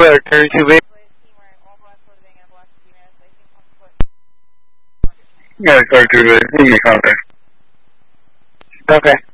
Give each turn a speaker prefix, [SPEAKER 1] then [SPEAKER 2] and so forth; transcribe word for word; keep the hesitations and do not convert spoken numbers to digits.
[SPEAKER 1] better, thirty-two B. Yeah, thirty-two B. We can contact. Okay.